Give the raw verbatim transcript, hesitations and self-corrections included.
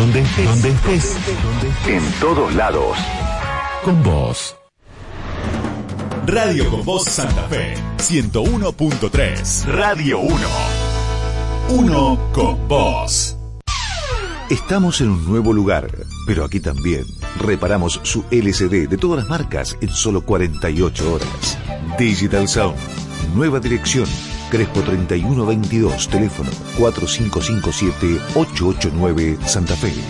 Donde estés, donde estés, en todos lados. Con vos. Radio Con Voz Santa Fe, ciento uno punto tres. Radio uno. Uno con vos. Estamos en un nuevo lugar, pero aquí también reparamos su L C D de todas las marcas en solo cuarenta y ocho horas. Digital Sound. Nueva dirección. Crespo treinta y uno veintidós. Teléfono cuatro cinco cinco siete ocho ocho nueve Santa Fe.